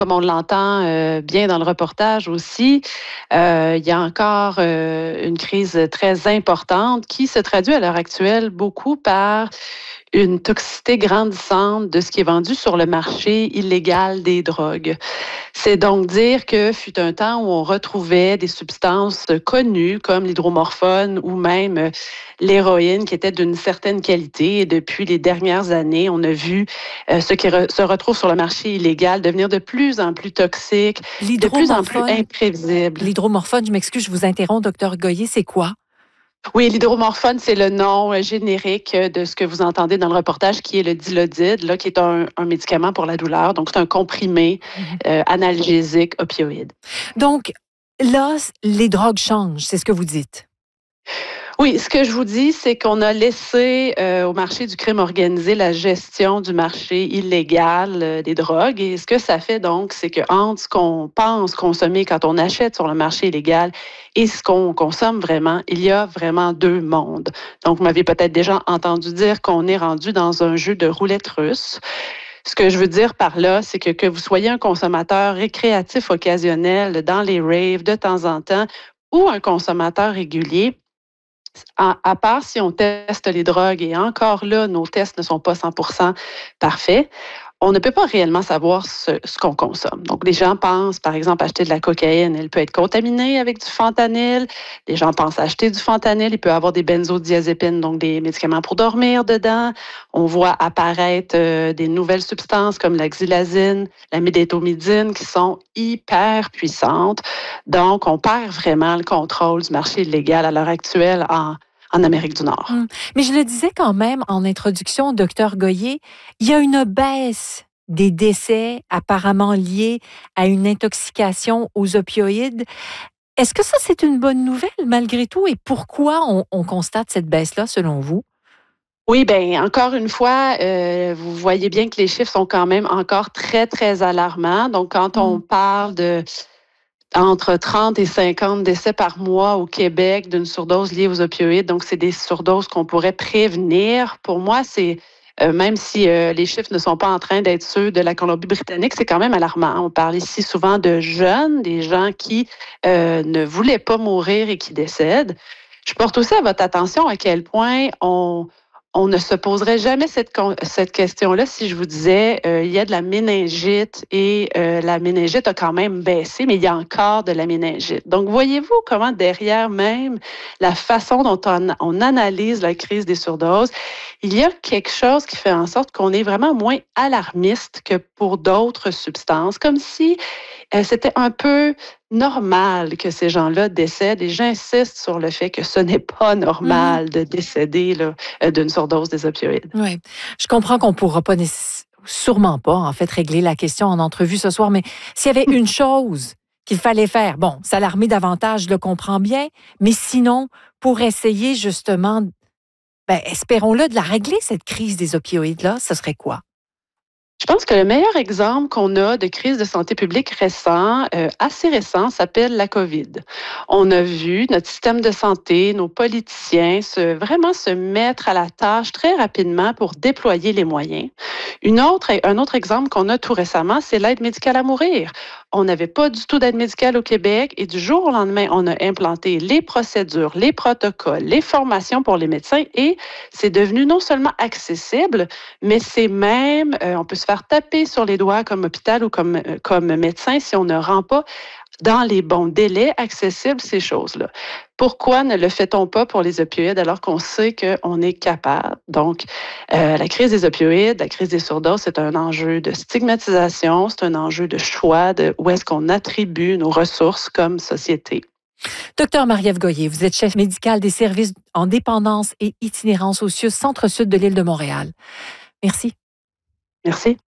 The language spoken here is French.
comme on l'entend bien dans le reportage aussi, il y a encore une crise très importante qui se traduit à l'heure actuelle beaucoup par une toxicité grandissante de ce qui est vendu sur le marché illégal des drogues. C'est donc dire que fut un temps où on retrouvait des substances connues comme l'hydromorphone ou même l'héroïne qui était d'une certaine qualité. Et depuis les dernières années, on a vu ce qui se retrouve sur le marché illégal devenir de plus en plus toxique, de plus en plus L'hydromorphone, imprévisible. l'hydromorphone, je m'excuse, je vous interromps, docteur Goyer, c'est quoi? Oui, l'hydromorphone, c'est le nom générique de ce que vous entendez dans le reportage, qui est le Dilaudid, là, qui est un médicament pour la douleur. Donc, c'est un comprimé Mhm. analgésique opioïde. Donc, là, les drogues changent, c'est ce que vous dites. Oui, ce que je vous dis, c'est qu'on a laissé au marché du crime organisé la gestion du marché illégal des drogues. Et ce que ça fait donc, c'est que entre ce qu'on pense consommer quand on achète sur le marché illégal et ce qu'on consomme vraiment, il y a vraiment deux mondes. Donc, vous m'avez peut-être déjà entendu dire qu'on est rendu dans un jeu de roulette russe. Ce que je veux dire par là, c'est que vous soyez un consommateur récréatif occasionnel dans les raves de temps en temps ou un consommateur régulier, à part si on teste les drogues, et encore là, nos tests ne sont pas 100% parfaits, on ne peut pas réellement savoir ce qu'on consomme. Donc, les gens pensent, par exemple, acheter de la cocaïne, elle peut être contaminée avec du fentanyl. Les gens pensent acheter du fentanyl, il peut y avoir des benzodiazépines, donc des médicaments pour dormir dedans. On voit apparaître des nouvelles substances comme la xylazine, la médétomidine, qui sont hyper puissantes. Donc, on perd vraiment le contrôle du marché illégal à l'heure actuelle en Amérique du Nord. Mais je le disais quand même en introduction, docteur Goyer, il y a une baisse des décès apparemment liés à une intoxication aux opioïdes. Est-ce que ça, c'est une bonne nouvelle malgré tout? Et pourquoi on constate cette baisse-là, selon vous? Oui, bien, encore une fois, vous voyez bien que les chiffres sont quand même encore très, très alarmants. Donc, quand on Mm. parle de entre 30 et 50 décès par mois au Québec d'une surdose liée aux opioïdes, donc c'est des surdoses qu'on pourrait prévenir. Pour moi, c'est même si les chiffres ne sont pas en train d'être ceux de la Colombie-Britannique, c'est quand même alarmant. On parle ici souvent de jeunes, des gens qui ne voulaient pas mourir et qui décèdent. Je porte aussi à votre attention à quel point on ne se poserait jamais cette question-là si je vous disais il y a de la méningite et la méningite a quand même baissé, mais il y a encore de la méningite. Donc, voyez-vous comment derrière même la façon dont on analyse la crise des surdoses, il y a quelque chose qui fait en sorte qu'on est vraiment moins alarmiste que pour d'autres substances, comme si c'était un peu normal que ces gens-là décèdent, et j'insiste sur le fait que ce n'est pas Mhm. normal de décéder là, d'une surdose des opioïdes. Oui, je comprends qu'on ne pourra pas sûrement pas, en fait, régler la question en entrevue ce soir, mais s'il y avait une chose qu'il fallait faire, bon, s'alarmer davantage, je le comprends bien, mais sinon, pour essayer justement, ben, espérons-le, de la régler, cette crise des opioïdes-là, ce serait quoi? Je pense que le meilleur exemple qu'on a de crise de santé publique récent, assez récent, s'appelle la COVID. On a vu notre système de santé, nos politiciens vraiment se mettre à la tâche très rapidement pour déployer les moyens. Un autre exemple qu'on a tout récemment, c'est l'aide médicale à mourir. On n'avait pas du tout d'aide médicale au Québec et du jour au lendemain, on a implanté les procédures, les protocoles, les formations pour les médecins, et c'est devenu non seulement accessible, mais c'est même, on peut se faire taper sur les doigts comme hôpital ou comme médecin si on ne rend pas dans les bons délais accessibles ces choses-là. Pourquoi ne le fait-on pas pour les opioïdes alors qu'on sait qu'on est capable? Donc, la crise des opioïdes, la crise des surdoses, c'est un enjeu de stigmatisation, c'est un enjeu de choix de où est-ce qu'on attribue nos ressources comme société. Docteur Marie-Ève Goyer, vous êtes chef médical des services en dépendance et itinérance au CIUS Centre-Sud de l'île de Montréal. Merci. Merci.